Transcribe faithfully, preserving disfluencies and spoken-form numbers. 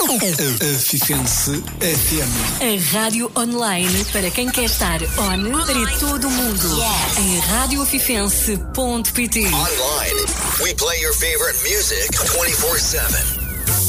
Fifense F M. A rádio online para quem quer estar on para todo o mundo. Yes. Em rádio afifense ponto pt. Online, we play your favorite music twenty-four seven.